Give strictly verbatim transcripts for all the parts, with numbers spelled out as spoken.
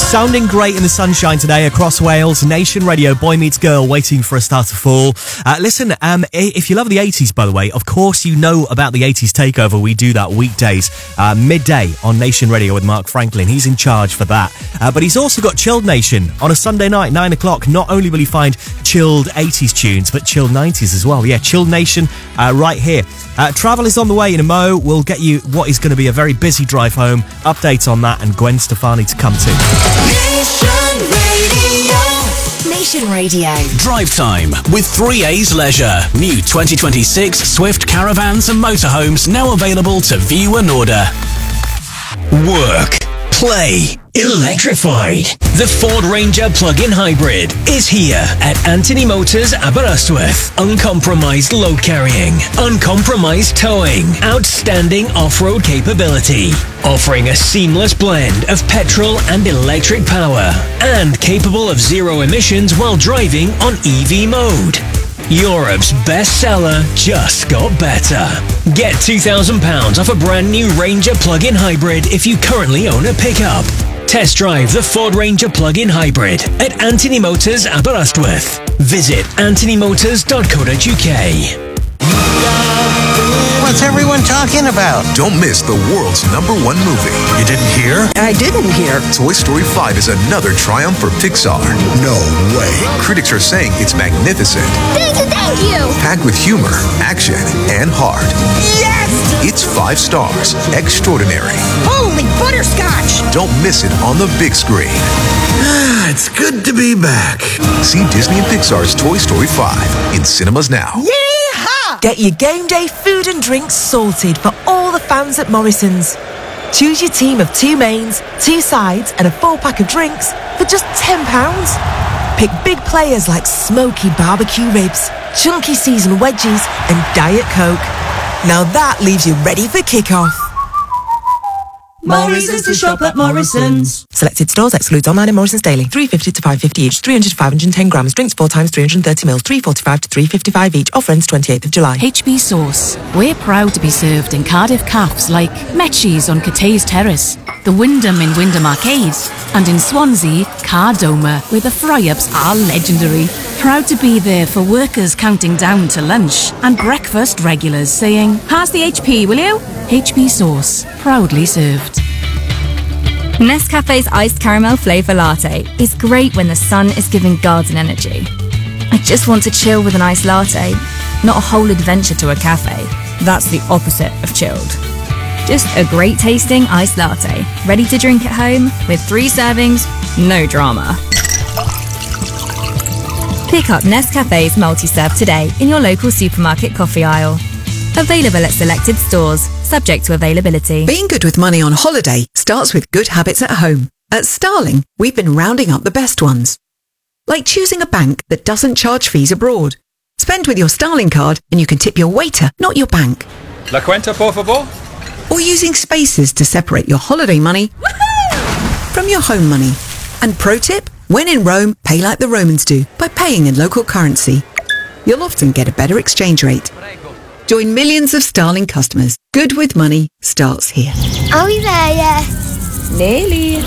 Sounding great in the sunshine today across Wales. Nation Radio, Boy Meets Girl, waiting for a start to fall. Uh, listen, um, if you love the eighties, by the way, of course you know about the eighties Takeover. We do that weekdays, uh, midday on Nation Radio with Mark Franklin. He's in charge for that. Uh, but he's also got Chilled Nation on a Sunday night, nine o'clock. Not only will you find chilled eighties tunes, but chilled nineties as well. Yeah, Chilled Nation uh, right here. Uh, travel is on the way in a mo. We'll get you what is going to be a very busy drive home. Updates on that and Gwen Stefani to come to. Nation Radio. Nation Radio. Drive time with three A's Leisure. New twenty twenty-six Swift caravans and motorhomes now available to view and order. Work. Play. Electrified. The Ford Ranger plug-in hybrid is here at Anthony Motors Aberystwyth. Uncompromised load carrying, uncompromised towing, outstanding off-road capability, offering a seamless blend of petrol and electric power, and capable of zero emissions while driving on E V mode. Europe's bestseller just got better. Get two thousand pounds off a brand new Ranger plug-in hybrid if you currently own a pickup. Test drive the Ford Ranger plug-in hybrid at Anthony Motors Aberystwyth. Visit anthony motors dot co dot uk. What's everyone talking about? Don't miss the world's number one movie. You didn't hear? I didn't hear. Toy Story five is another triumph for Pixar. No way. Critics are saying it's magnificent. Thank you, thank you! Packed with humor, action, and heart. Yes! It's five stars. Extraordinary. Holy butterscotch! Don't miss it on the big screen. It's good to be back. See Disney and Pixar's Toy Story five in cinemas now. Yeehaw! Get your game day food and drinks sorted for all the fans at Morrison's. Choose your team of two mains, two sides and a full pack of drinks for just ten pounds. Pick big players like smoky barbecue ribs, chunky seasoned wedges and Diet Coke. Now that leaves you ready for kick-off. Morrison's to shop at Morrison's. Selected stores excludes online and Morrison's daily. three fifty to five fifty each, three hundred to five hundred ten grams. Drinks four times three hundred thirty mils, three forty-five to three fifty-five each. Offer ends twenty-eighth of July. H B Sauce. We're proud to be served in Cardiff cafes like Metchie's on Cathays Terrace, the Wyndham in Wyndham Arcade, and in Swansea, Cardoma, where the fry-ups are legendary. Proud to be there for workers counting down to lunch and breakfast regulars saying, "Pass the H P, will you?" H B Sauce. Proudly served. Nescafe's iced caramel flavour latte is great when the sun is giving garden energy. I just want to chill with an iced latte, not a whole adventure to a cafe. That's the opposite of chilled. Just a great tasting iced latte, ready to drink at home with three servings, no drama. Pick up Nescafe's multi-serve today in your local supermarket coffee aisle. Available at selected stores, subject to availability. Being good with money on holiday starts with good habits at home. At Starling, we've been rounding up the best ones. Like choosing a bank that doesn't charge fees abroad. Spend with your Starling card and you can tip your waiter, not your bank. La cuenta, por favor? Or using spaces to separate your holiday money from your home money. And pro tip, when in Rome, pay like the Romans do by paying in local currency. You'll often get a better exchange rate. Join millions of Starling customers. Good with money starts here. Are we there yet? Nearly.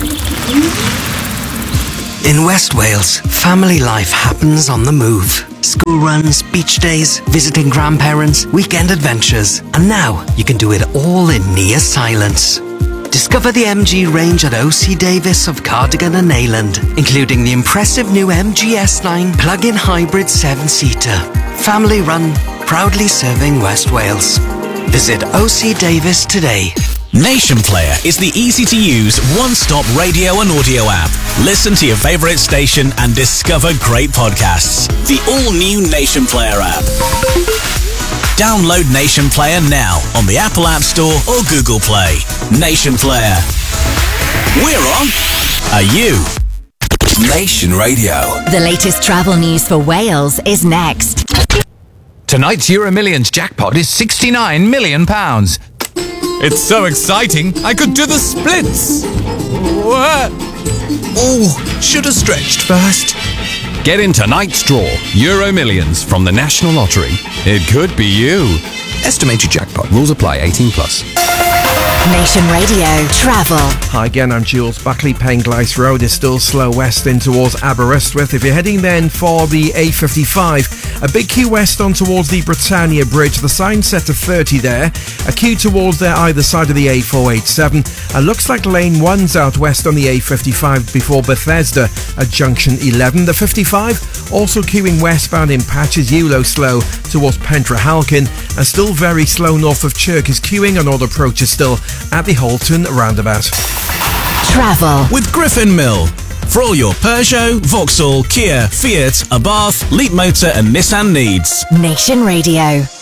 In West Wales, family life happens on the move. School runs, beach days, visiting grandparents, weekend adventures. And now you can do it all in near silence. Discover the M G range at O C Davis of Cardigan and Neyland, including the impressive new M G S nine plug-in hybrid seven-seater. Family run, proudly serving West Wales. Visit O C Davis today. Nation Player is the easy-to-use, one-stop radio and audio app. Listen to your favourite station and discover great podcasts. The all-new Nation Player app. Download Nation Player now on the Apple App Store or Google Play. Nation Player. We're on. Are you? Nation Radio. The latest travel news for Wales is next. Tonight's Euro Millions jackpot is sixty-nine million pounds. It's so exciting, I could do the splits. What? Oh, should have stretched first. Get in tonight's draw, Euro Millions from the National Lottery. It could be you. Estimated jackpot. Rules apply. eighteen plus. Nation Radio Travel. Hi again, I'm Jules Buckley. Penglis Road is still slow west in towards Aberystwyth. If you're heading then for the A fifty-five, a big queue west on towards the Britannia Bridge. The sign set to thirty there. A queue towards there either side of the A four eighty-seven. And looks like lane one's out west on the A fifty-five before Bethesda at junction eleven. The fifty-five also queuing westbound in patches. Ewlow slow towards Pentrahalkin, and still very slow north of Chirk is queuing on all approaches still at the Halton roundabout. Travel with Griffin Mill. For all your Peugeot, Vauxhall, Kia, Fiat, Abarth, Leapmotor and Nissan needs. Nation Radio.